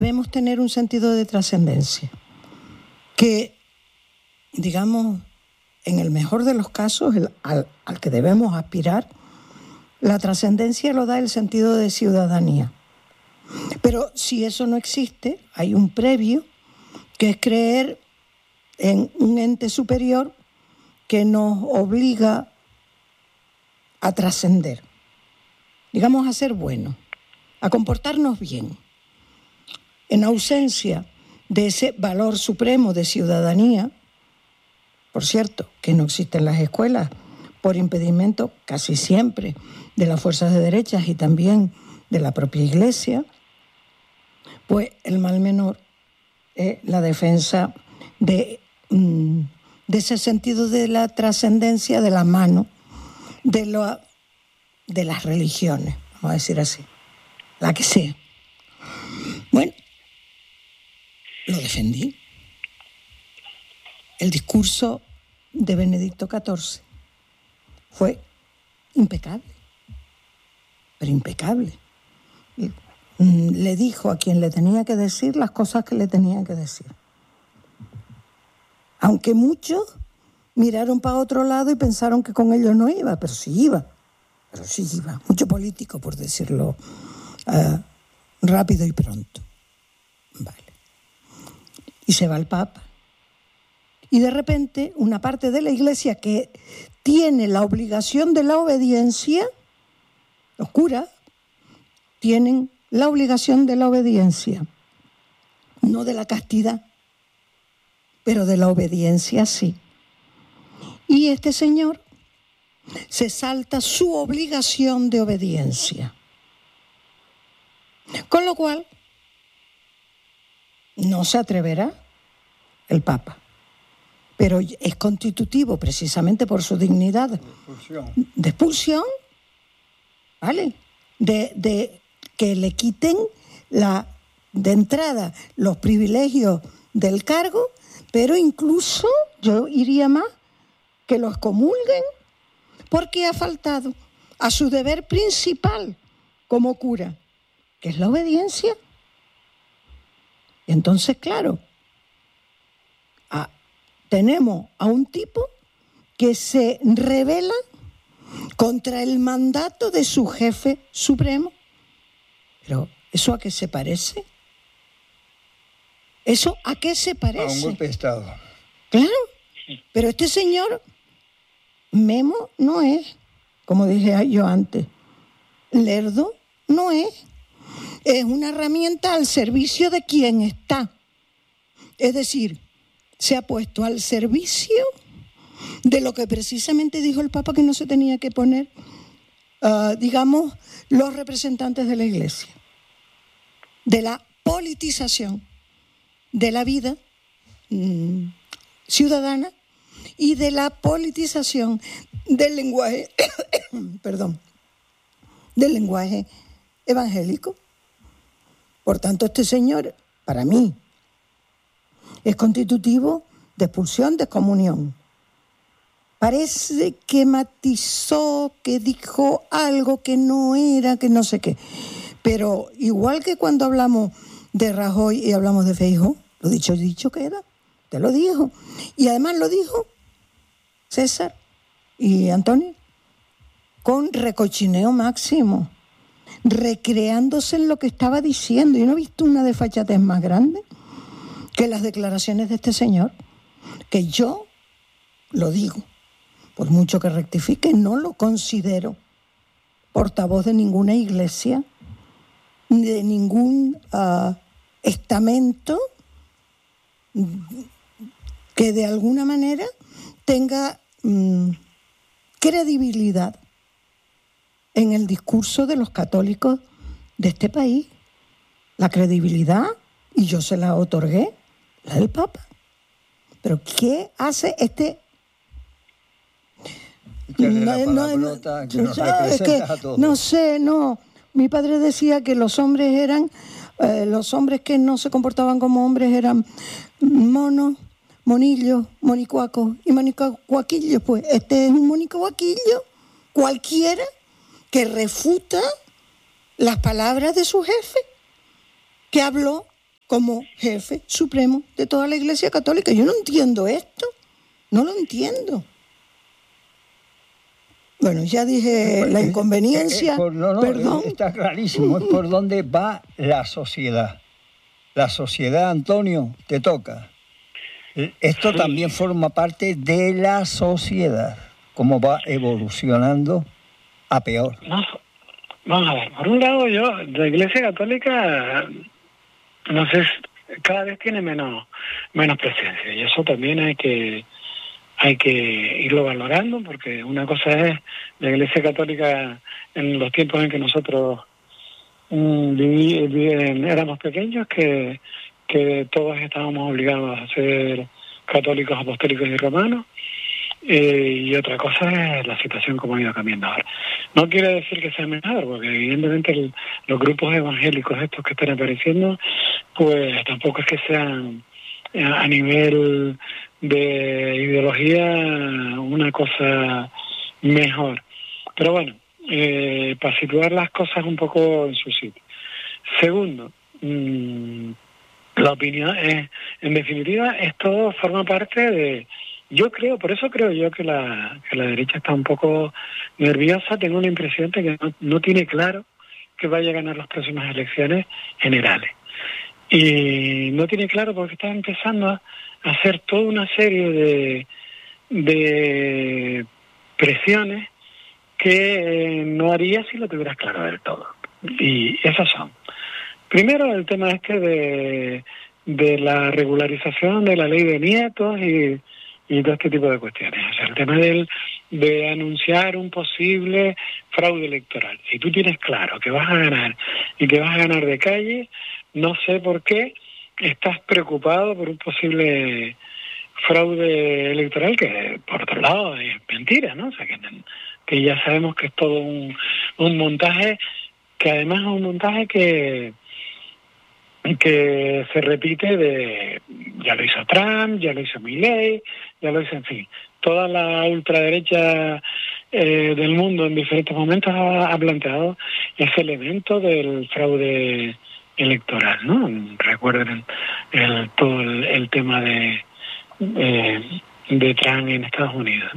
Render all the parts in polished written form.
debemos tener un sentido de trascendencia que, digamos, en el mejor de los casos, al que debemos aspirar, la trascendencia lo da el sentido de ciudadanía. Pero si eso no existe, hay un previo, que es creer en un ente superior que nos obliga a trascender, digamos, a ser buenos, a comportarnos bien. En ausencia de ese valor supremo de ciudadanía, por cierto, que no existe en las escuelas, por impedimento casi siempre de las fuerzas de derechas y también de la propia Iglesia, pues el mal menor es la defensa de ese sentido de la trascendencia de la mano de las religiones, vamos a decir así, la que sea. Bueno, lo defendí. El discurso de Benedicto XIV fue impecable, pero impecable. Le dijo a quien le tenía que decir las cosas que le tenía que decir. Aunque muchos miraron para otro lado y pensaron que con ellos no iba, pero sí iba. Mucho político, por decirlo rápido y pronto. Vale. Y se va el Papa. Y de repente una parte de la Iglesia que tiene la obligación de la obediencia, los curas tienen la obligación de la obediencia, no de la castidad, pero de la obediencia sí. Y este señor se salta su obligación de obediencia. Con lo cual, no se atreverá el Papa. Pero es constitutivo precisamente por su dignidad de expulsión, ¿vale? De que le quiten de entrada los privilegios del cargo, pero incluso, yo iría más, que lo excomulguen porque ha faltado a su deber principal como cura, que es la obediencia. Y entonces, claro, tenemos a un tipo que se rebela contra el mandato de su jefe supremo. Pero, ¿eso a qué se parece? ¿Eso a qué se parece? A un golpe de Estado. Claro, pero este señor memo no es, como dije yo antes, lerdo no es una herramienta al servicio de quien está. Es decir, se ha puesto al servicio de lo que precisamente dijo el Papa que no se tenía que poner, digamos, los representantes de la Iglesia, de la politización de la vida ciudadana y de la politización del lenguaje, del lenguaje evangélico. Por tanto, este señor, para mí, es constitutivo de expulsión, de excomunión. Parece que matizó, que dijo algo que no era, que no sé qué. Pero igual que cuando hablamos de Rajoy y hablamos de Feijóo, lo dicho queda, te lo dijo. Y además lo dijo César y Antonio con recochineo máximo, recreándose en lo que estaba diciendo. Yo no he visto una desfachatez más grande que las declaraciones de este señor, que yo lo digo, por mucho que rectifique, no lo considero portavoz de ninguna iglesia, ni de ningún estamento que de alguna manera tenga credibilidad en el discurso de los católicos de este país. La credibilidad, y yo se la otorgué, la del Papa. Pero ¿qué hace este? No sé, no. Mi padre decía que los hombres eran, los hombres que no se comportaban como hombres eran monos, monillos, monicuacos y monicuaquillos. Pues este es un monicuaquillo cualquiera que refuta las palabras de su jefe, que habló como jefe supremo de toda la Iglesia Católica. Yo no entiendo esto, no lo entiendo. Bueno, ya dije la inconveniencia, perdón. Está clarísimo, es por dónde va la sociedad. La sociedad, Antonio, te toca. Esto también forma parte de la sociedad, cómo va evolucionando a peor. No, vamos a ver, por un lado la Iglesia Católica, no sé, cada vez tiene menos presencia, y eso también hay que irlo valorando, porque una cosa es la Iglesia Católica en los tiempos en que nosotros éramos pequeños, que todos estábamos obligados a ser católicos, apostólicos y romanos, y otra cosa es la situación como ha ido cambiando ahora. No quiere decir que sea mejor, porque evidentemente los grupos evangélicos estos que están apareciendo, pues tampoco es que sean a nivel de ideología una cosa mejor. Pero bueno, para situar las cosas un poco en su sitio. Segundo, la opinión es, en definitiva, esto forma parte de... por eso creo yo que la derecha está un poco nerviosa. Tengo la impresión de que no tiene claro que vaya a ganar las próximas elecciones generales. Y no tiene claro porque está empezando a hacer toda una serie de presiones que no haría si lo tuvieras claro del todo. Y esas son. Primero, el tema de la regularización de la ley de nietos y todo este tipo de cuestiones. O sea, el tema de anunciar un posible fraude electoral. Si tú tienes claro que vas a ganar y que vas a ganar de calle, no sé por qué estás preocupado por un posible fraude electoral, que por otro lado es mentira, ¿no? O sea, que ya sabemos que es todo un montaje, que además es un montaje que se repite ya lo hizo Trump, ya lo hizo Milei, ya lo hizo, en fin, toda la ultraderecha del mundo en diferentes momentos ha planteado ese elemento del fraude electoral, ¿no? Recuerden todo el tema de Trump en Estados Unidos.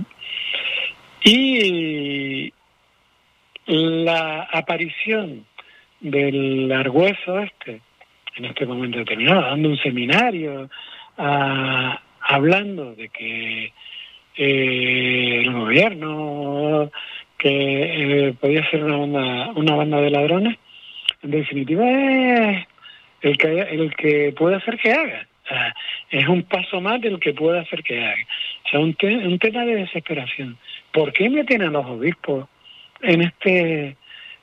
Y la aparición del Argüeso en este momento determinado, dando un seminario, hablando de que el gobierno que podía ser una banda de ladrones, en definitiva es el que puede hacer que haga. O sea, es un paso más del que puede hacer que haga. O sea, un tema de desesperación. ¿Por qué meten a los obispos en este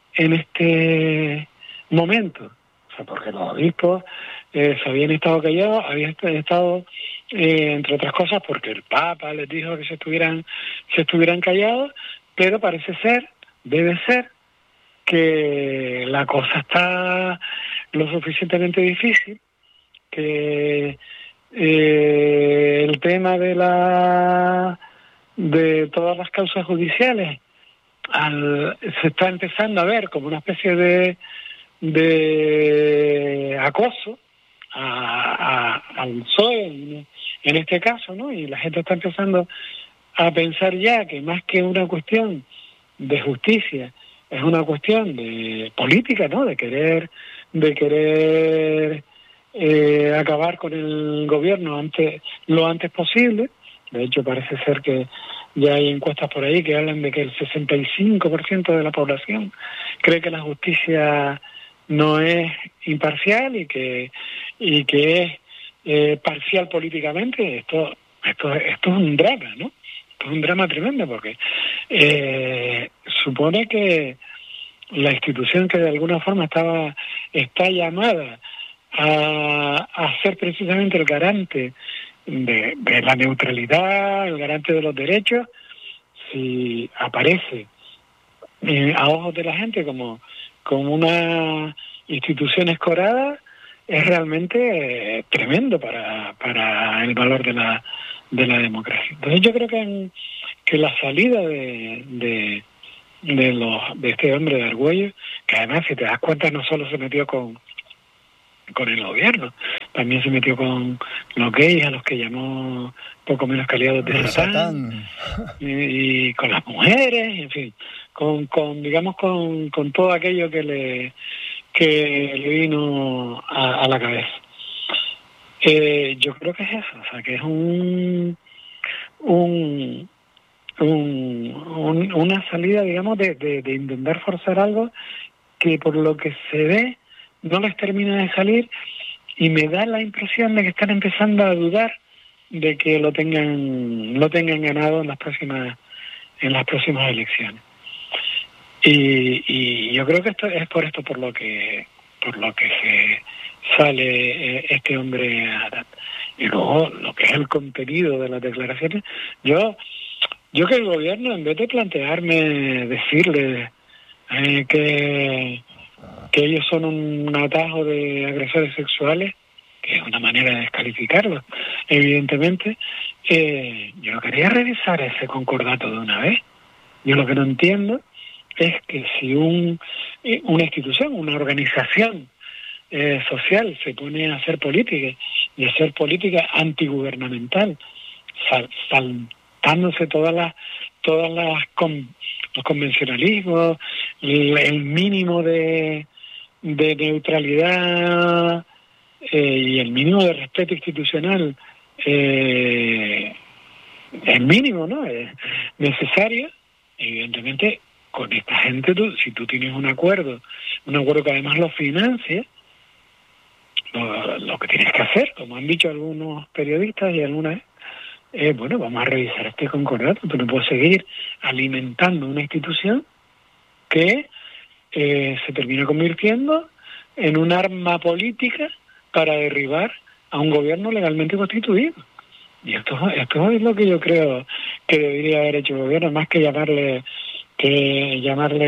momento? O sea, porque los obispos se habían estado callados, habían estado, entre otras cosas, porque el Papa les dijo que se estuvieran callados, pero debe ser, que la cosa está lo suficientemente difícil, que el tema de todas las causas judiciales se está empezando a ver como una especie de acoso al PSOE en este caso, ¿no? Y la gente está empezando a pensar ya que más que una cuestión de justicia, es una cuestión de política, ¿no? De querer acabar con el gobierno lo antes posible. De hecho, parece ser que ya hay encuestas por ahí que hablan de que el 65% de la población cree que la justicia no es imparcial y que es parcial políticamente. Esto es un drama, ¿no? Esto es un drama tremendo porque supone que la institución que de alguna forma está llamada a ser precisamente el garante de la neutralidad, el garante de los derechos, si aparece a ojos de la gente como una institución escorada, es realmente tremendo para el valor de la democracia. Entonces yo creo que la salida de este hombre de Argüello, que además, si te das cuenta, no solo se metió con el gobierno, también se metió con los gays, a los que llamó poco menos que aliados de Satán, y con las mujeres, en fin, con todo aquello que le vino a la cabeza. Yo creo que es eso, o sea, que es una salida, digamos, de intentar forzar algo que por lo que se ve no les termina de salir, y me da la impresión de que están empezando a dudar de que lo tengan ganado en las próximas elecciones. Y yo creo que esto es por lo que se sale este hombre a dar. Y luego lo que es el contenido de las declaraciones, yo que el gobierno, en vez de plantearme decirle que ellos son un atajo de agresores sexuales, que es una manera de descalificarlos, evidentemente, yo quería revisar ese concordato de una vez. Yo lo que no entiendo es que si una institución, una organización social se pone a hacer política, y hacer política antigubernamental, saltándose los convencionalismos, el mínimo de neutralidad y el mínimo de respeto institucional, el mínimo, ¿no?, es necesario. Evidentemente, con esta gente, si tú tienes un acuerdo que además lo financia, lo que tienes que hacer, como han dicho algunos periodistas y algunas, bueno, vamos a revisar este concordato. Tú no puedes seguir alimentando una institución que se termina convirtiendo en un arma política para derribar a un gobierno legalmente constituido. Y esto es lo que yo creo que debería haber hecho el gobierno, más que llamarle que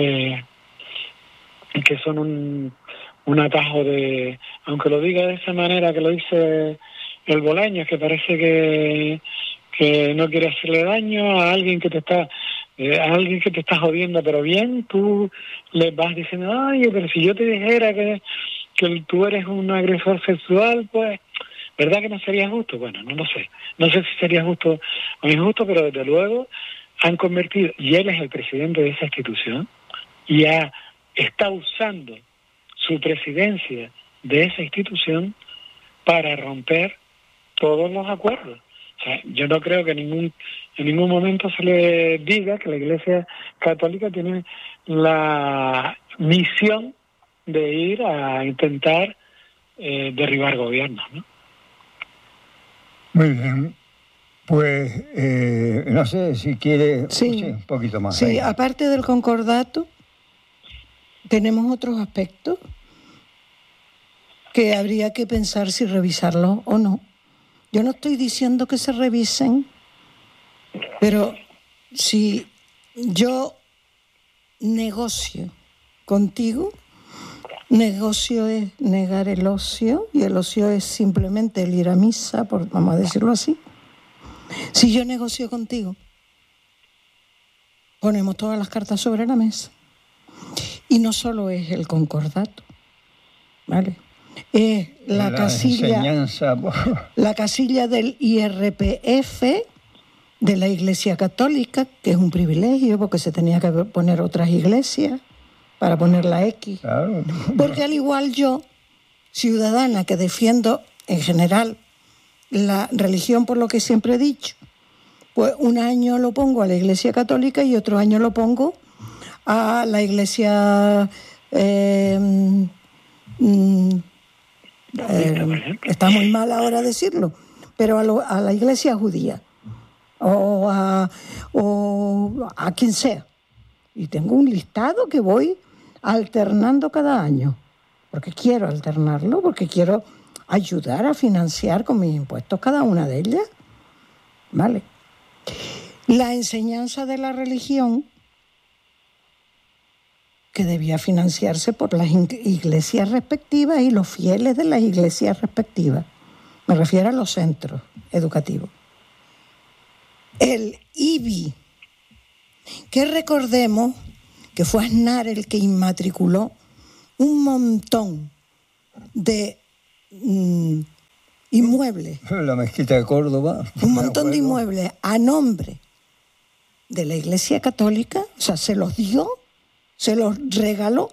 son un atajo de, aunque lo diga de esa manera que lo dice el Bolaños, que parece que no quiere hacerle daño a alguien que te está jodiendo, pero bien, tú le vas diciendo, ay, pero si yo te dijera que tú eres un agresor sexual, pues, ¿verdad que no sería justo? Bueno, no sé si sería justo o injusto, pero desde luego han convertido, y él es el presidente de esa institución, y está usando su presidencia de esa institución para romper todos los acuerdos. O sea, yo no creo que en ningún momento se le diga que la Iglesia Católica tiene la misión de ir a intentar derribar gobiernos, ¿no? Muy bien. Pues no sé si quiere un poquito más. Sí, aparte del concordato, tenemos otros aspectos que habría que pensar si revisarlos o no. Yo no estoy diciendo que se revisen, pero si yo negocio contigo, negocio es negar el ocio, y el ocio es simplemente el ir a misa, vamos a decirlo así. Si yo negocio contigo, ponemos todas las cartas sobre la mesa. Y no solo es el concordato, ¿vale? Es la casilla del IRPF de la Iglesia Católica, que es un privilegio porque se tenía que poner otras iglesias para poner la X. Claro. Porque al igual yo, ciudadana que defiendo en general la religión, por lo que siempre he dicho, pues un año lo pongo a la Iglesia Católica y otro año lo pongo a la Iglesia está muy mal ahora decirlo, pero a la Iglesia judía o a quien sea. Y tengo un listado que voy alternando cada año, porque quiero alternarlo, porque quiero ayudar a financiar con mis impuestos cada una de ellas, ¿vale? La enseñanza de la religión, que debía financiarse por las iglesias respectivas y los fieles de las iglesias respectivas. Me refiero a los centros educativos. El IBI, que recordemos que fue Aznar el que inmatriculó un montón de inmuebles. La mezquita de Córdoba. Un montón de inmuebles a nombre de la Iglesia Católica, o sea, se los dio, se los regaló.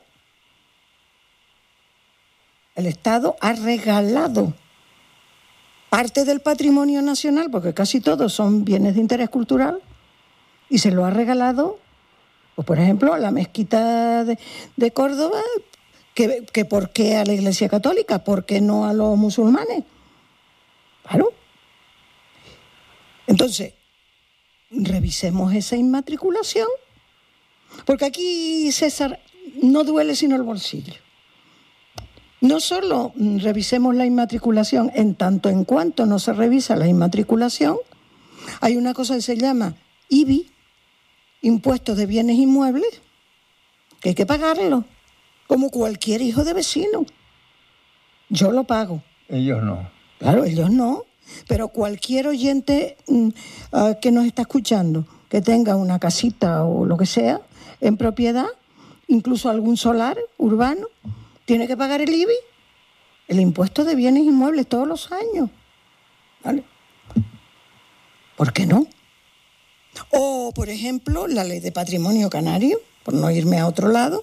El Estado ha regalado parte del patrimonio nacional, porque casi todos son bienes de interés cultural, y se lo ha regalado, pues, por ejemplo, a la mezquita de Córdoba, que ¿por qué a la Iglesia Católica? ¿Por qué no a los musulmanes? Claro. Entonces, revisemos esa inmatriculación, porque aquí, César, no duele sino el bolsillo. No solo revisemos la inmatriculación, en tanto en cuanto no se revisa la inmatriculación, hay una cosa que se llama IBI, Impuesto de Bienes Inmuebles, que hay que pagarlo, como cualquier hijo de vecino. Yo lo pago. Ellos no. Claro, ellos no, pero cualquier oyente que nos está escuchando, que tenga una casita o lo que sea en propiedad, incluso algún solar urbano, tiene que pagar el IBI, el impuesto de bienes inmuebles, todos los años. ¿Vale? ¿Por qué no? O, por ejemplo, la ley de patrimonio canario, por no irme a otro lado,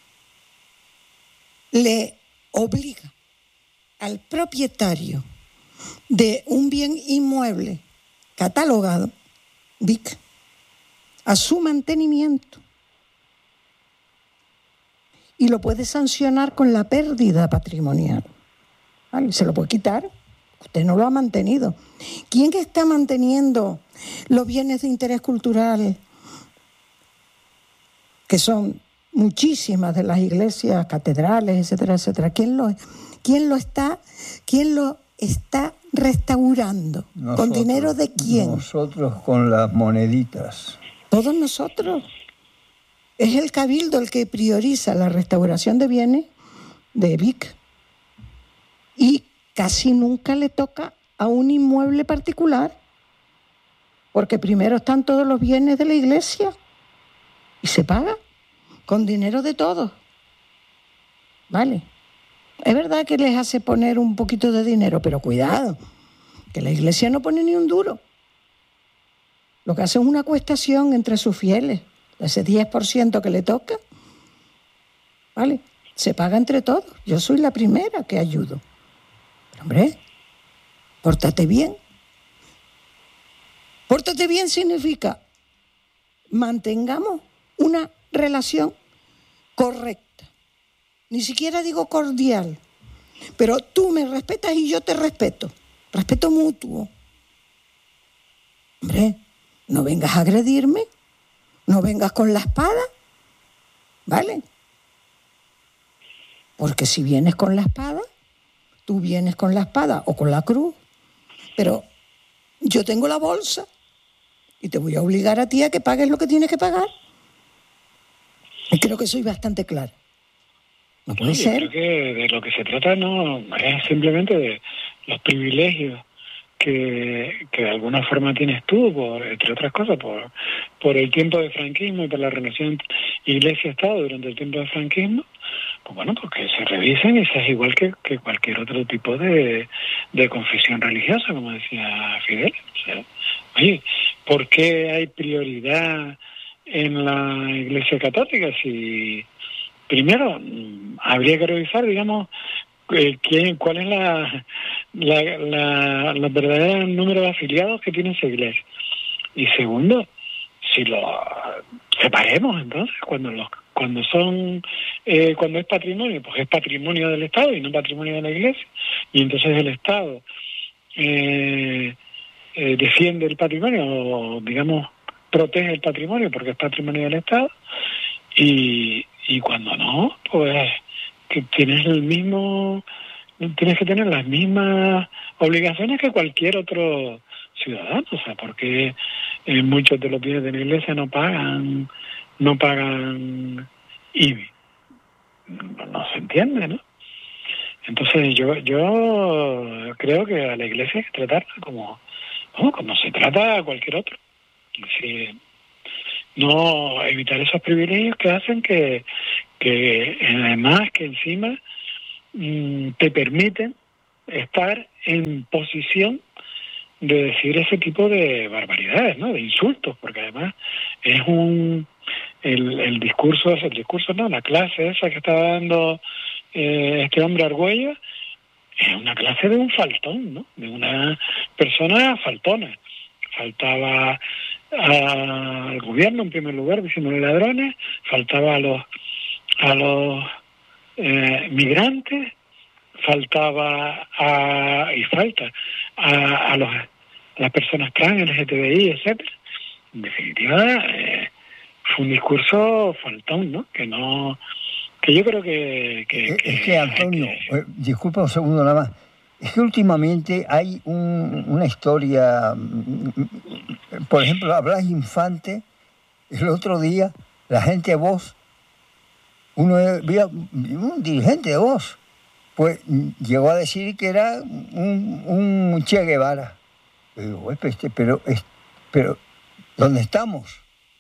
le obliga al propietario de un bien inmueble catalogado, BIC, a su mantenimiento. Y lo puede sancionar con la pérdida patrimonial. ¿Vale? Se lo puede quitar. Usted no lo ha mantenido. ¿Quién está manteniendo los bienes de interés cultural, que son muchísimas de las iglesias, catedrales, etcétera, etcétera? ¿Quién lo está restaurando? Nosotros, ¿con dinero de quién? Nosotros con las moneditas. Todos nosotros. Es el Cabildo el que prioriza la restauración de bienes de BIC. Y casi nunca le toca a un inmueble particular, porque primero están todos los bienes de la iglesia y se paga con dinero de todos. ¿Vale? Es verdad que les hace poner un poquito de dinero, pero cuidado, que la iglesia no pone ni un duro. Lo que hace es una acuestación entre sus fieles. Ese 10% que le toca, ¿vale? Se paga entre todos. Yo soy la primera que ayudo. Pero, hombre, pórtate bien. Pórtate bien significa mantengamos una relación correcta. Ni siquiera digo cordial, pero tú me respetas y yo te respeto. Respeto mutuo. Hombre, no vengas a agredirme. No vengas con la espada, ¿vale? Porque si vienes con la espada, tú vienes con la espada o con la cruz, pero yo tengo la bolsa y te voy a obligar a ti a que pagues lo que tienes que pagar. Y creo que soy bastante claro. No puede ser. Creo que de lo que se trata no es simplemente de los privilegios que de alguna forma tienes tú, entre otras cosas, por el tiempo de franquismo y por la relación Iglesia-Estado durante el tiempo de franquismo, pues bueno, porque se revisen y seas igual que cualquier otro tipo de confesión religiosa, como decía Fidel. O sea, oye, ¿por qué hay prioridad en la Iglesia Católica? Si primero habría que revisar, digamos, cuál es la verdadera número de afiliados que tiene esa iglesia. Y segundo, si lo separemos entonces, cuando es patrimonio, pues es patrimonio del Estado y no patrimonio de la iglesia, y entonces el Estado defiende el patrimonio, o digamos protege el patrimonio porque es patrimonio del Estado, y cuando no, pues que tienes que tener las mismas obligaciones que cualquier otro ciudadano. O sea, porque muchos de los bienes de la iglesia no pagan IBI. No se entiende, ¿no? Entonces yo creo que a la iglesia hay que tratarla como se trata a cualquier otro. Sí, no evitar esos privilegios que hacen que además que encima te permiten estar en posición de decir ese tipo de barbaridades, ¿no? De insultos, porque además es el discurso, no, la clase esa que estaba dando este hombre Argüello, es una clase de un faltón, ¿no? De una persona faltona. Faltaba al gobierno en primer lugar, diciéndole ladrones, faltaba a los migrantes, faltaba y falta a las personas trans, LGTBI, etcétera. En definitiva, fue un discurso faltón, ¿no? Que yo creo que es que Antonio, disculpa un segundo nada más. Es que últimamente hay una historia, por ejemplo, Blas Infante, el otro día, la gente de Vox, un dirigente de Vox, pues llegó a decir que era un Che Guevara. Yo digo, pero ¿dónde estamos?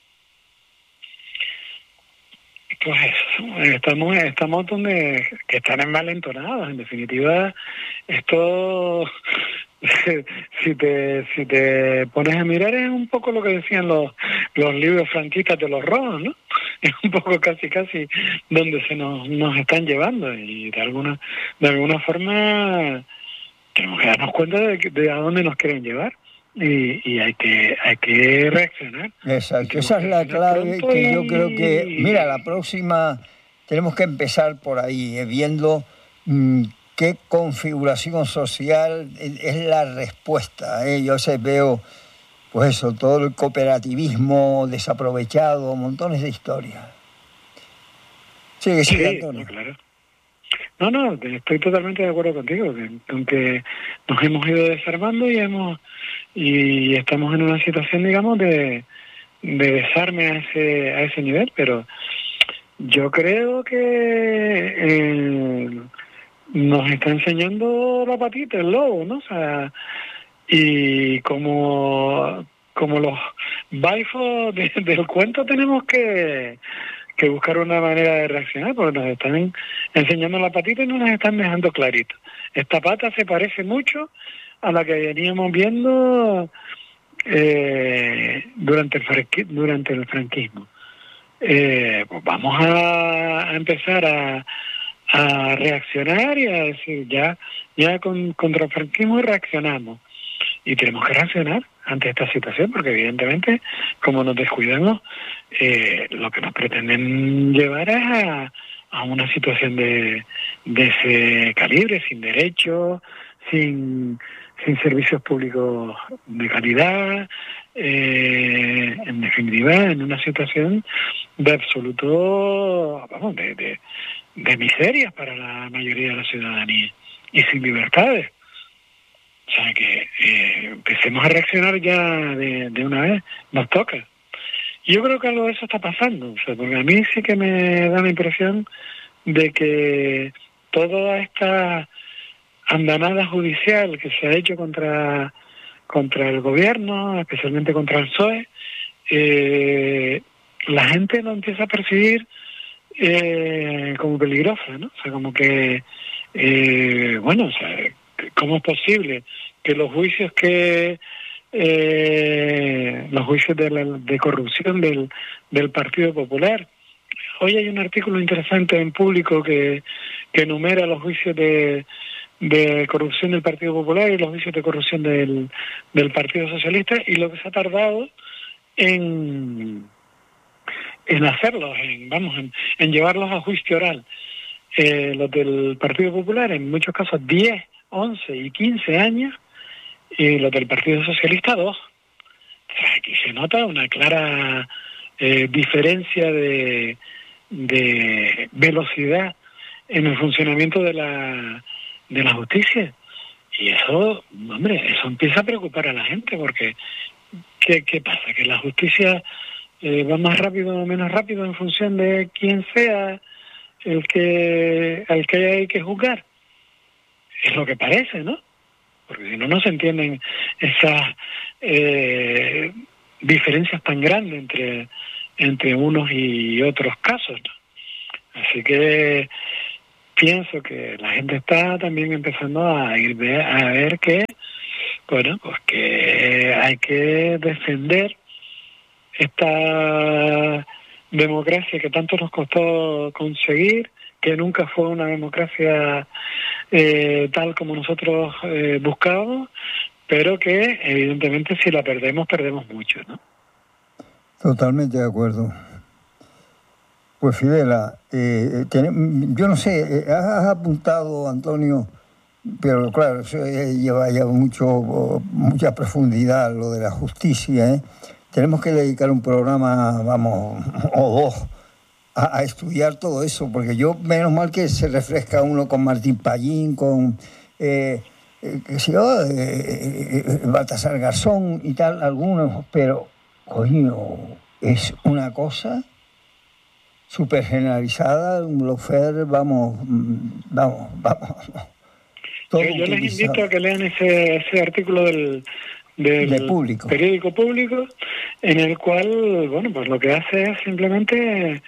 Pues estamos donde que están envalentonados. En definitiva, esto si te pones a mirar es un poco lo que decían los libros franquistas de los rojos, ¿no? Es un poco casi donde se nos están llevando, y de alguna forma tenemos que darnos cuenta de a dónde nos quieren llevar. Y hay que reaccionar. Exacto, esa es la clave que yo creo que, mira, la próxima tenemos que empezar por ahí, viendo qué configuración social es la respuesta. Yo veo, pues eso, todo el cooperativismo desaprovechado, montones de historias. Sí, Antonio. Claro. No, estoy totalmente de acuerdo contigo, que nos hemos ido desarmando y estamos en una situación, digamos, de desarme a ese nivel, pero yo creo que nos está enseñando la patita, el lobo, ¿no? O sea, y como los baifos del cuento tenemos que buscar una manera de reaccionar, porque nos están enseñando la patita y no nos están dejando clarito. Esta pata se parece mucho a la que veníamos viendo durante el franquismo. Pues vamos a empezar a reaccionar y a decir, ya contra el franquismo reaccionamos. Y tenemos que reaccionar ante esta situación, porque evidentemente, como nos descuidamos, lo que nos pretenden llevar es a una situación de ese calibre, sin derechos, sin servicios públicos de calidad, en definitiva, en una situación de absoluto, vamos, de miserias para la mayoría de la ciudadanía y sin libertades. O sea que empecemos a reaccionar ya de una vez, nos toca. Y yo creo que algo de eso está pasando, o sea, porque a mí sí que me da la impresión de que toda esta andanada judicial que se ha hecho contra el gobierno, especialmente contra el PSOE, la gente lo empieza a percibir como peligrosa, ¿no? O sea, como que, bueno, o sea, ¿cómo es posible que los juicios de corrupción del Partido Popular? Hoy hay un artículo interesante en Público que enumera los juicios de corrupción del Partido Popular y los juicios de corrupción del Partido Socialista, y lo que se ha tardado en hacerlos, en llevarlos a juicio oral. Los del Partido Popular, en muchos casos 10, 11 y 15 años, y los del Partido Socialista 2. O sea, aquí se nota una clara diferencia de velocidad en el funcionamiento de la justicia. Y eso, hombre, eso empieza a preocupar a la gente, porque ¿qué pasa? Que la justicia va más rápido o menos rápido en función de quién sea al que hay que juzgar. Es lo que parece, ¿no? Porque si no, no se entienden esas diferencias tan grandes entre unos y otros casos, ¿no? Así que pienso que la gente está también empezando a ver que, bueno, pues que hay que defender esta democracia que tanto nos costó conseguir, que nunca fue una democracia tal como nosotros buscábamos, pero que evidentemente si la perdemos, perdemos mucho, ¿no? Totalmente de acuerdo. Pues Fidela, yo no sé, has apuntado, Antonio, pero claro, eso lleva ya mucha profundidad lo de la justicia, ¿eh? Tenemos que dedicar un programa, vamos, o dos, a estudiar todo eso, porque yo, menos mal que se refresca uno con Martín Pallín, con qué sé yo, Baltasar Garzón y tal, algunos, pero, coño, es una cosa súper generalizada, un lofer, vamos. Todo yo les invito a que lean ese artículo del Público. periódico Público, en el cual, bueno, pues lo que hace es simplemente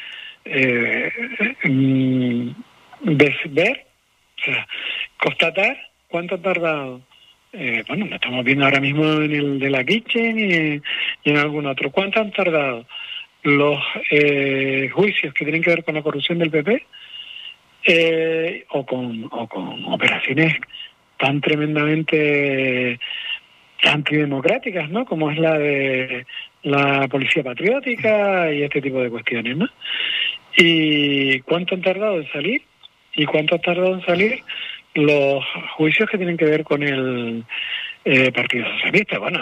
ver, o sea, constatar cuánto ha tardado. Bueno, lo estamos viendo ahora mismo en el de la Kitchen y en algún otro. ¿Cuánto han tardado los juicios que tienen que ver con la corrupción del PP o con operaciones tan tremendamente antidemocráticas, ¿no? Como es la de la policía patriótica y este tipo de cuestiones, ¿no? ¿Y cuánto han tardado en salir? ¿Y cuánto han tardado en salir los juicios que tienen que ver con el Partido Socialista? Bueno,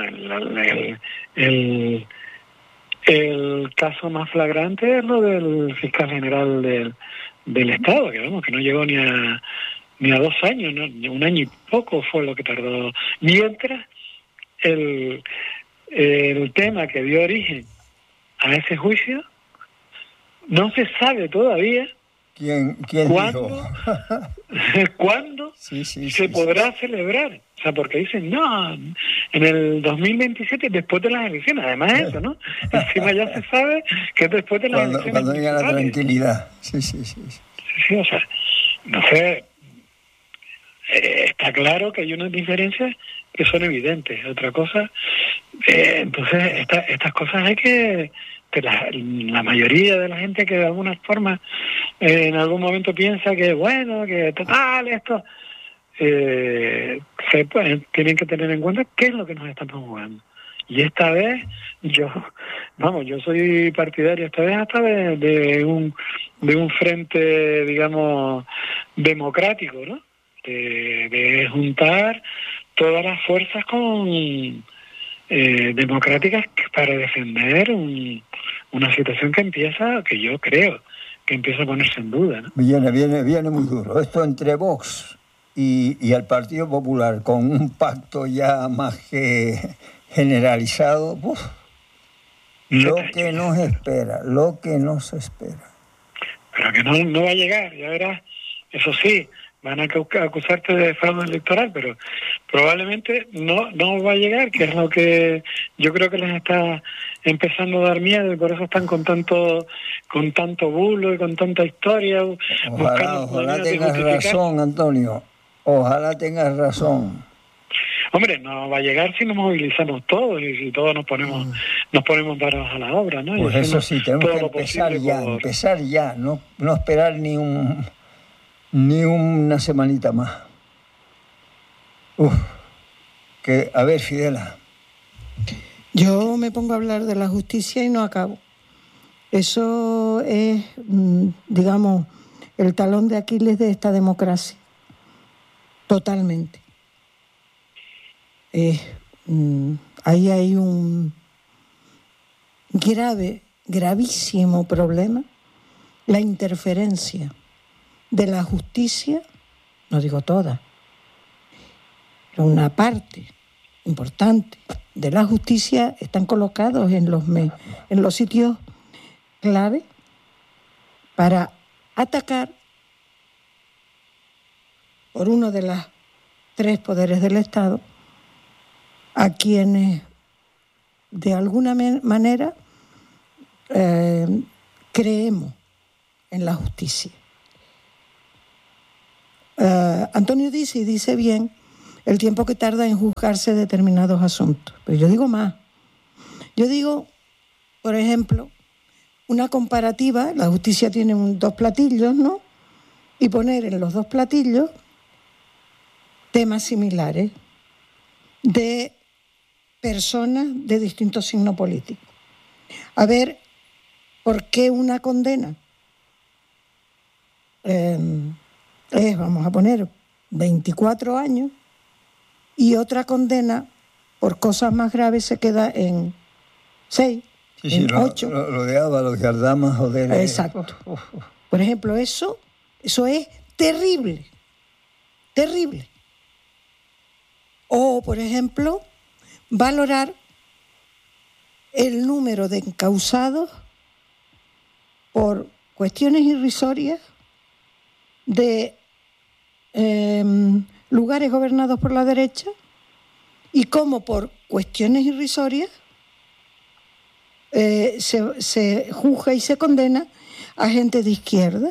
el caso más flagrante es lo del fiscal general del Estado, que vemos que no llegó ni a 2 años, ¿no? 1 año y poco fue lo que tardó. Mientras el tema que dio origen a ese juicio no se sabe todavía ¿Quién cuándo se podrá celebrar. O sea, porque dicen, no, en el 2027, después de las elecciones. Además eso, ¿no? Encima ya se sabe que es después de las elecciones. Cuando venga la tranquilidad. Sí, o sea, no sé, está claro que hay unas diferencias que son evidentes. Otra cosa, entonces estas cosas hay que la mayoría de la gente que de alguna forma en algún momento piensa que bueno, que total esto tienen que tener en cuenta qué es lo que nos estamos jugando. Y esta vez yo soy partidario esta vez hasta de un frente, digamos, democrático, ¿no? De juntar todas las fuerzas democráticas para defender una situación que yo creo que empieza a ponerse en duda, ¿no? Viene muy duro. Esto entre Vox y el Partido Popular, con un pacto ya más que generalizado, lo que nos espera. Pero que no va a llegar, ya verás. Eso sí, van a acusarte de fraude electoral, pero probablemente no va a llegar, que es lo que yo creo que les está empezando a dar miedo y por eso están con tanto bulo y con tanta historia. Ojalá tengas razón, Antonio. Ojalá tengas razón. Hombre, no va a llegar si nos movilizamos todos y si todos nos ponemos manos a la obra, ¿no? Pues eso sí, tenemos que empezar ya, no esperar ni una semanita más. A ver, Fidela. Yo me pongo a hablar de la justicia y no acabo. Eso es, digamos, el talón de Aquiles de esta democracia. Totalmente. Ahí hay un gravísimo problema, la interferencia de la justicia, no digo toda, pero una parte importante de la justicia están colocados en los sitios clave para atacar por uno de los 3 poderes del Estado a quienes de alguna manera creemos en la justicia. Antonio dice, y dice bien, el tiempo que tarda en juzgarse determinados asuntos. Pero yo digo más. Yo digo, por ejemplo, una comparativa, la justicia tiene dos platillos, ¿no? Y poner en los dos platillos temas similares de personas de distintos signos políticos. A ver, ¿por qué una condena vamos a poner, 24 años y otra condena por cosas más graves se queda en 6, en 8? Lo de Álvaro Giardama, joder. Exacto. Por ejemplo, eso es terrible, terrible. O, por ejemplo, valorar el número de encausados por cuestiones irrisorias de lugares gobernados por la derecha y cómo por cuestiones irrisorias se juzga y se condena a gente de izquierda,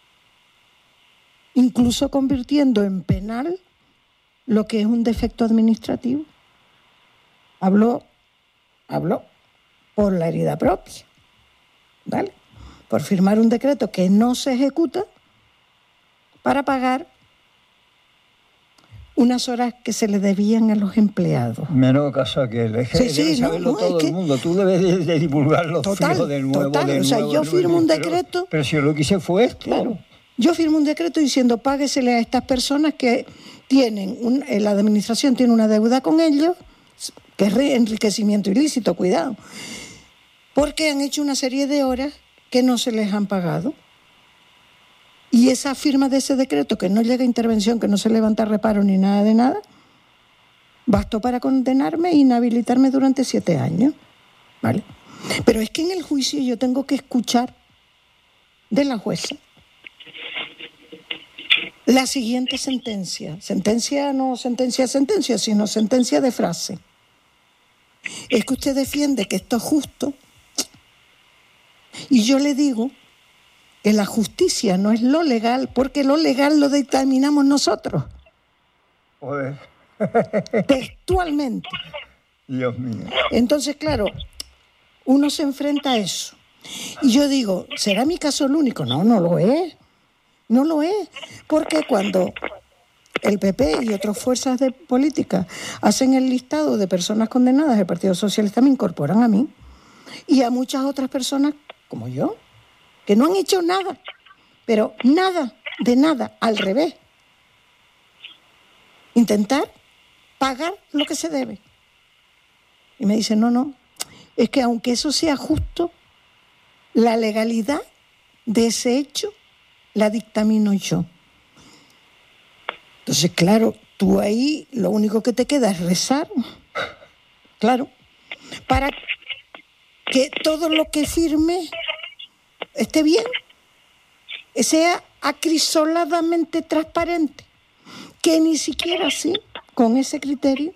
incluso convirtiendo en penal lo que es un defecto administrativo. Habló por la herida propia, ¿vale? Por firmar un decreto que no se ejecuta para pagar unas horas que se le debían a los empleados. Menos caso que debe saberlo todo el mundo. Tú debes de divulgar los fijos de nuevo. Total. O sea, yo firmo un decreto. Pero si yo lo que hice fue esto. Claro. Yo firmo un decreto diciendo páguesele a estas personas que tienen, la administración tiene una deuda con ellos, que es enriquecimiento ilícito, cuidado, porque han hecho una serie de horas que no se les han pagado. Y esa firma de ese decreto, que no llega a intervención, que no se levanta reparo ni nada de nada, bastó para condenarme e inhabilitarme durante 7 años. ¿Vale? Pero es que en el juicio yo tengo que escuchar de la jueza la siguiente sentencia. Sentencia, no sentencia, sino sentencia de frase. Es que usted defiende que esto es justo y yo le digo que la justicia no es lo legal, porque lo legal lo determinamos nosotros. Joder. Textualmente. Dios mío. Entonces, claro, uno se enfrenta a eso. Y yo digo, ¿será mi caso el único? No, no lo es. No lo es. Porque cuando el PP y otras fuerzas de política hacen el listado de personas condenadas, el Partido Socialista me incorporan a mí y a muchas otras personas como yo, que no han hecho nada, pero nada, de nada, al revés. Intentar pagar lo que se debe. Y me dicen, no, es que aunque eso sea justo, la legalidad de ese hecho la dictamino yo. Entonces, claro, tú ahí lo único que te queda es rezar, claro, para que todo lo que firme esté bien, sea acrisoladamente transparente, que ni siquiera así, con ese criterio,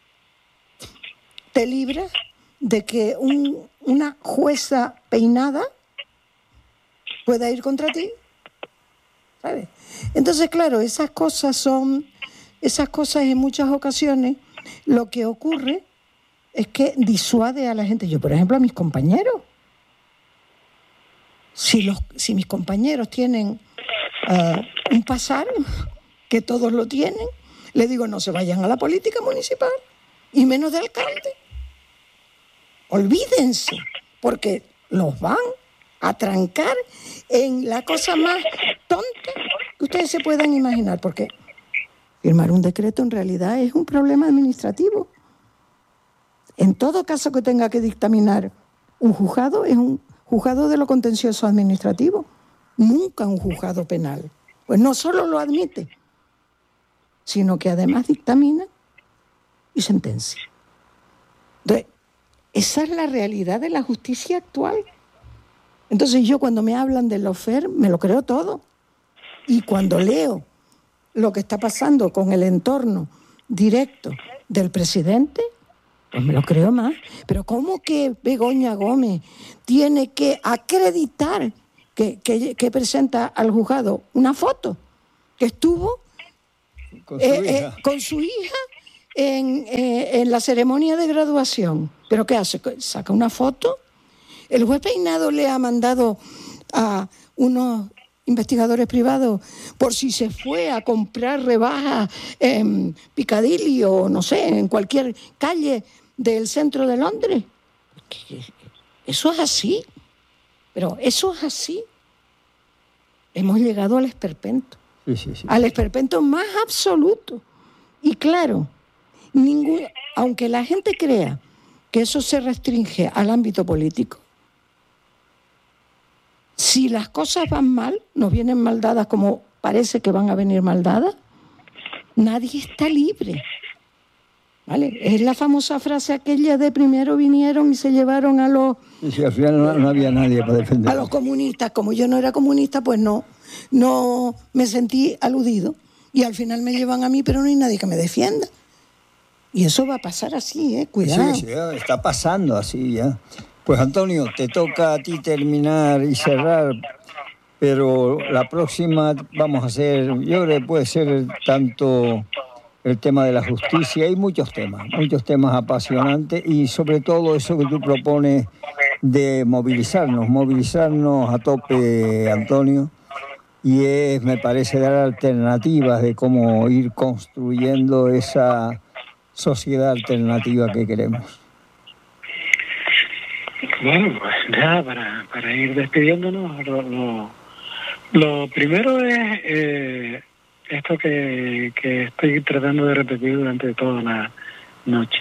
te libras de que una jueza peinada pueda ir contra ti, ¿sabes? Entonces, claro, esas cosas en muchas ocasiones lo que ocurre es que disuade a la gente. Yo, por ejemplo, a mis compañeros, si mis compañeros tienen un pasar, que todos lo tienen, les digo, no se vayan a la política municipal, y menos de alcalde. Olvídense, porque los van a trancar en la cosa más tonta que ustedes se puedan imaginar, porque firmar un decreto en realidad es un problema administrativo. En todo caso que tenga que dictaminar un juzgado, es un juzgado de lo contencioso administrativo, nunca un juzgado penal. Pues no solo lo admite, sino que además dictamina y sentencia. Entonces, esa es la realidad de la justicia actual. Entonces yo, cuando me hablan del lawfare, me lo creo todo. Y cuando leo lo que está pasando con el entorno directo del presidente, pues me lo creo más. Pero ¿cómo que Begoña Gómez tiene que acreditar que presenta al juzgado una foto que estuvo con su hija en la ceremonia de graduación. ¿Pero qué hace? Saca una foto. El juez Peinado le ha mandado a unos investigadores privados por si se fue a comprar rebajas en Piccadilly o no sé, en cualquier calle del centro de Londres. Eso es así. Pero eso es así. Hemos llegado al esperpento. Sí. Al esperpento más absoluto. Y claro, aunque la gente crea que eso se restringe al ámbito político, si las cosas van mal, nos vienen mal dadas como parece que van a venir mal dadas, nadie está libre. ¿Vale? Es la famosa frase aquella de primero vinieron y se llevaron a los... Sí, al final no había nadie para defender. A los comunistas. Como yo no era comunista, pues no me sentí aludido. Y al final me llevan a mí, pero no hay nadie que me defienda. Y eso va a pasar así, cuidado. Sí, está pasando así ya. Pues Antonio, te toca a ti terminar y cerrar, pero la próxima vamos a hacer, yo creo que puede ser tanto el tema de la justicia, hay muchos temas apasionantes y sobre todo eso que tú propones de movilizarnos a tope, Antonio, y me parece dar alternativas de cómo ir construyendo esa sociedad alternativa que queremos. Bueno, pues nada, para ir despidiéndonos, lo primero es esto que estoy tratando de repetir durante toda la noche.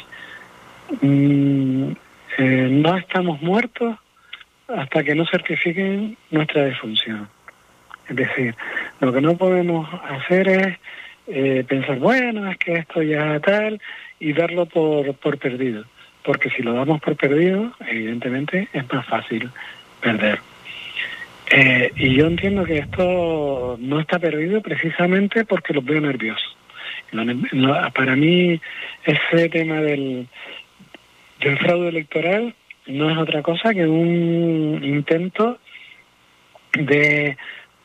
No estamos muertos hasta que no certifiquen nuestra defunción. Es decir, lo que no podemos hacer es pensar, bueno, es que esto ya tal, y darlo por perdido. Porque si lo damos por perdido, evidentemente es más fácil perder. Y yo entiendo que esto no está perdido precisamente porque los veo nerviosos. Para mí, ese tema del fraude electoral no es otra cosa que un intento de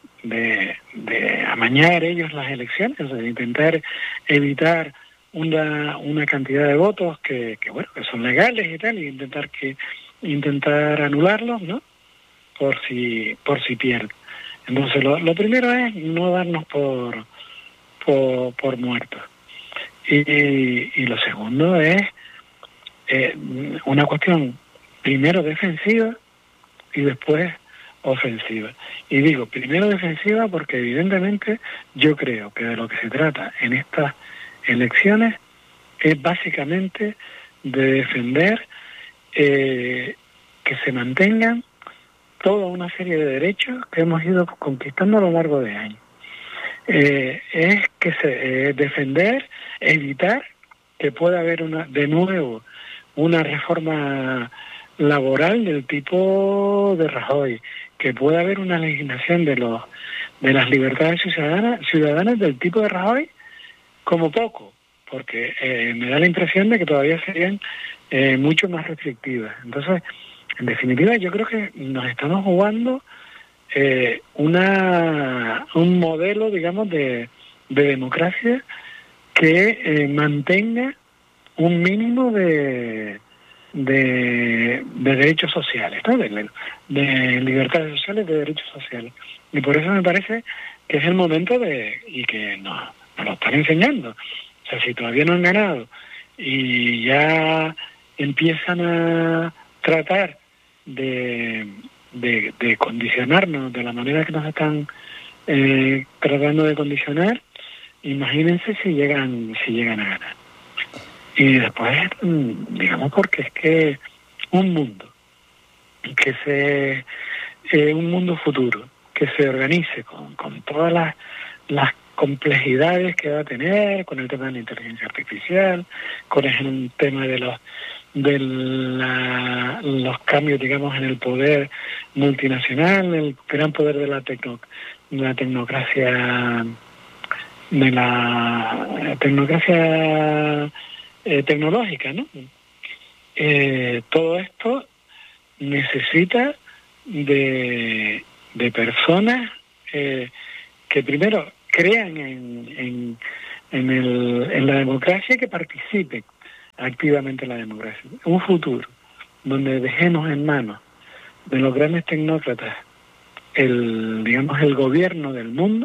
amañar ellos las elecciones, o sea, de intentar evitar una cantidad de votos que son legales y tal, y intentar anularlos, ¿no? Por si pierden. Entonces lo primero es no darnos por muertos. Y lo segundo es una cuestión primero defensiva y después ofensiva. Y digo primero defensiva porque evidentemente yo creo que de lo que se trata en estas elecciones es básicamente de defender que se mantengan toda una serie de derechos que hemos ido conquistando a lo largo de años. Es que defender, evitar que pueda haber de nuevo una reforma laboral del tipo de Rajoy, que pueda haber una legislación de las libertades ciudadanas del tipo de Rajoy como poco, porque me da la impresión de que todavía serían mucho más restrictivas. Entonces, en definitiva, yo creo que nos estamos jugando un modelo, digamos, de democracia que mantenga un mínimo de derechos sociales, ¿no? de libertades sociales, de derechos sociales. Y por eso me parece que es el momento y que nos lo están enseñando. O sea, si todavía no han ganado y ya empiezan a tratar de condicionarnos de la manera que nos están tratando de condicionar, imagínense si llegan a ganar. Y después, digamos, porque es que un mundo un mundo futuro que se organice con todas las complejidades que va a tener, con el tema de la inteligencia artificial, con el tema de los cambios, digamos, en el poder multinacional, el gran poder de la tecnocracia, tecnológica, ¿no? Todo esto necesita de personas que primero crean en la democracia, que participen activamente en la democracia. Un futuro donde dejemos en manos de los grandes tecnócratas el gobierno del mundo,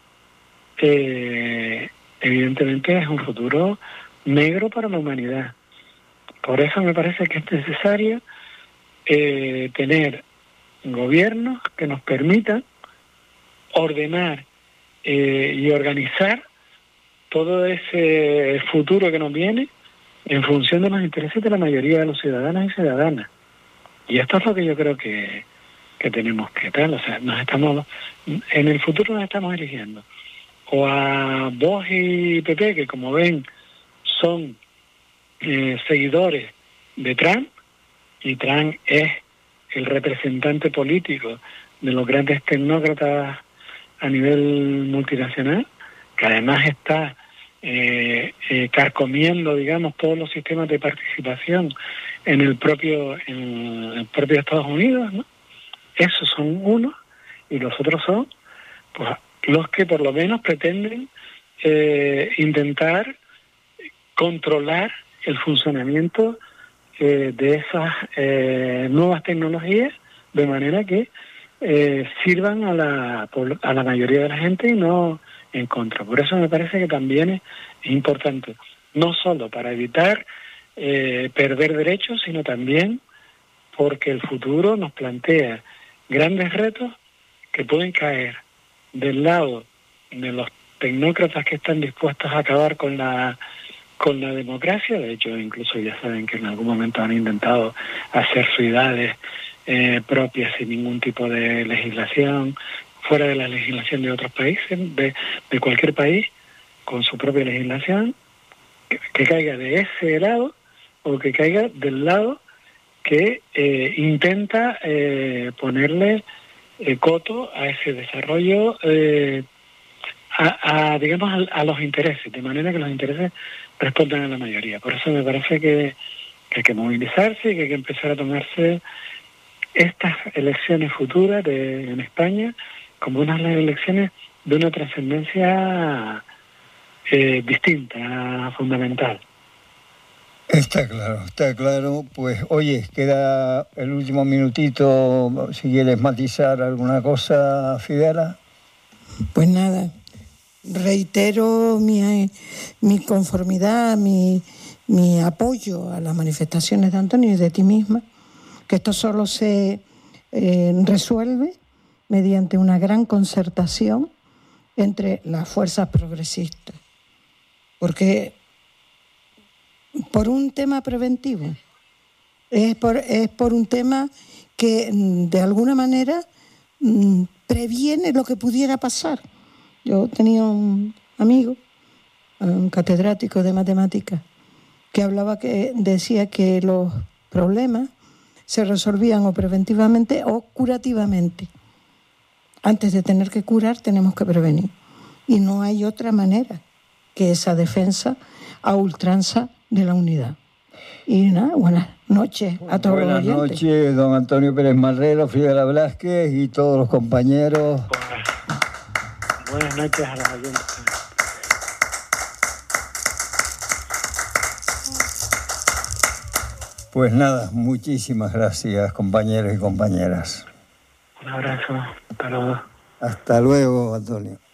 evidentemente es un futuro negro para la humanidad. Por eso me parece que es necesario tener gobiernos que nos permitan ordenar y organizar todo ese futuro que nos viene en función de los intereses de la mayoría de los ciudadanos y ciudadanas. Y esto es lo que yo creo que tenemos que tal. O sea, en el futuro nos estamos eligiendo o a Vox y PP, que como ven son seguidores de Trump, y Trump es el representante político de los grandes tecnócratas a nivel multinacional, que además está carcomiendo, digamos, todos los sistemas de participación en el propio Estados Unidos, ¿no? Esos son unos, y los otros son pues los que por lo menos pretenden intentar controlar el funcionamiento de esas nuevas tecnologías, de manera que sirvan a la mayoría de la gente y no en contra. Por eso me parece que también es importante, no solo para evitar perder derechos, sino también porque el futuro nos plantea grandes retos que pueden caer del lado de los tecnócratas que están dispuestos a acabar con la democracia. De hecho, incluso ya saben que en algún momento han intentado hacer ciudades propias sin ningún tipo de legislación, fuera de la legislación de otros países, de cualquier país, con su propia legislación, que caiga de ese lado o que caiga del lado que intenta ponerle coto a ese desarrollo, digamos, a los intereses, de manera que los intereses respondan a la mayoría. Por eso me parece que hay que movilizarse y que hay que empezar a tomarse estas elecciones futuras en España como unas elecciones de una trascendencia distinta, fundamental. Está claro. Pues oye, queda el último minutito, si quieres matizar alguna cosa, Fidela. Pues nada, reitero mi conformidad, mi apoyo a las manifestaciones de Antonio y de ti misma, que esto solo se resuelve mediante una gran concertación entre las fuerzas progresistas. Porque por un tema preventivo, es por un tema que de alguna manera previene lo que pudiera pasar. Yo tenía un amigo, un catedrático de matemáticas, que decía que los problemas se resolvían o preventivamente o curativamente. Antes de tener que curar, tenemos que prevenir. Y no hay otra manera que esa defensa a ultranza de la unidad. Y nada, buenas noches a todos los oyentes. Buenas noches, don Antonio Pérez Marrero, Fidela Blázquez y todos los compañeros. Buenas noches a los oyentes. Pues nada, muchísimas gracias, compañeros y compañeras. Un abrazo, hasta luego. Hasta luego, Antonio.